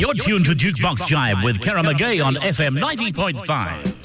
You're tuned to Jukebox Jive with Kara McGay on FM 90.5.